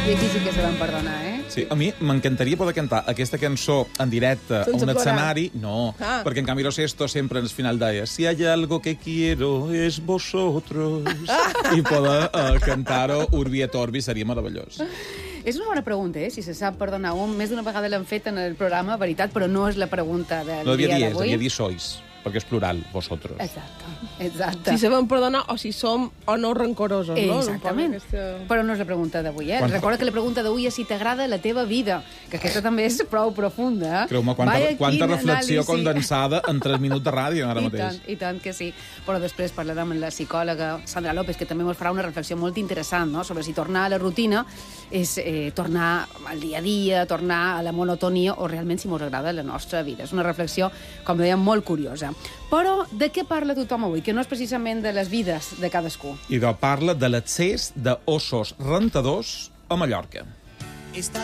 I aquí sí que se van perdonar, Sí, a mi m'encantaria poder cantar aquesta cançó en directe a un escenari. No, perquè en canvi Lo Sesto sempre al final deia si hay algo que quiero es vosotros. I poder cantar-ho Urbi et Orbi seria meravellós. És una bona pregunta, si se sap perdonar un. Més d'una vegada l'han fet en el programa, veritat, però no és la pregunta del dia d'avui. Devia dir sois, perquè és plural, vosotros. Exacte. Si sabem perdonar o si som o no rancorosos, no? Exactament. Però no és la pregunta d'avui, Recorda que la pregunta d'avui és si t'agrada la teva vida, que aquesta també és prou profunda. Creu-me, quanta reflexió condensada en 3 minuts de ràdio ara mateix. I tant que sí. Però després parlarem amb la psicòloga Sandra López, que també ens farà una reflexió molt interessant, no?, sobre si tornar a la rutina és tornar al dia a dia, tornar a la monotonia, o realment si mos agrada la nostra vida. És una reflexió, com dèiem, molt curiosa. Però de què parla tothom avui? Que no és precisament de les vides de cadascú. I parla de l'excés d'ossos rentadors a Mallorca.